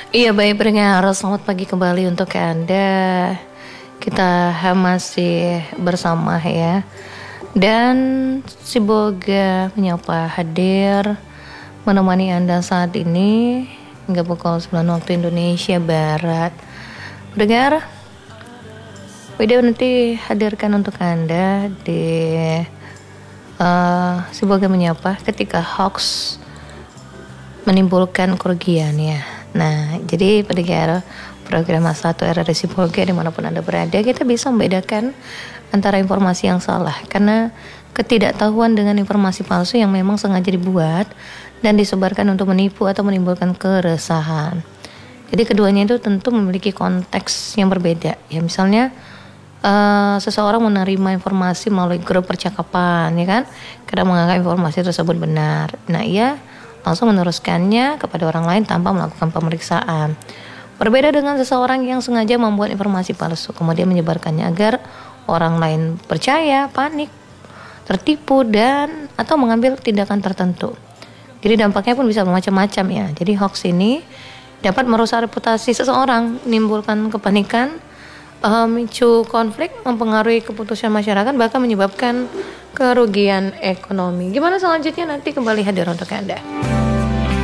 Iya baik pendengar, selamat pagi kembali untuk Anda. Kita masih bersama ya. Dan si Boga menyapa hadir menemani Anda saat ini hingga pukul 9 waktu Indonesia Barat. Pendengar, video nanti hadirkan untuk Anda di si Boga menyapa ketika hoax menimbulkan kerugian ya. Nah, jadi pendengar program A1 RRI Sibolga dimanapun Anda berada, kita bisa membedakan antara informasi yang salah karena ketidaktahuan dengan informasi palsu yang memang sengaja dibuat dan disebarkan untuk menipu atau menimbulkan keresahan. Jadi keduanya itu tentu memiliki konteks yang berbeda. Ya misalnya seseorang menerima informasi melalui grup percakapan, ya kan? Karena menganggap informasi tersebut benar. Nah, ia langsung meneruskannya kepada orang lain tanpa melakukan pemeriksaan. Berbeda dengan seseorang yang sengaja membuat informasi palsu, kemudian menyebarkannya agar orang lain percaya, panik, tertipu, dan atau mengambil tindakan tertentu. Jadi dampaknya pun bisa macam-macam ya. Jadi hoax ini dapat merusak reputasi seseorang, menimbulkan kepanikan, memicu konflik, mempengaruhi keputusan masyarakat, bahkan menyebabkan kerugian ekonomi. Gimana selanjutnya nanti kembali hadir untuk Anda.